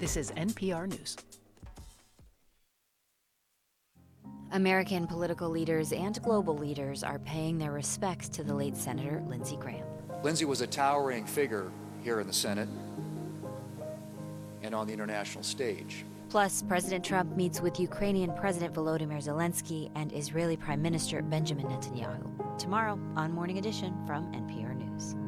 This is NPR News. American political leaders and global leaders are paying their respects to the late Senator Lindsey Graham. Lindsey was a towering figure here in the Senate and on the international stage. Plus, President Trump meets with Ukrainian President Volodymyr Zelensky and Israeli Prime Minister Benjamin Netanyahu tomorrow on Morning Edition from NPR News.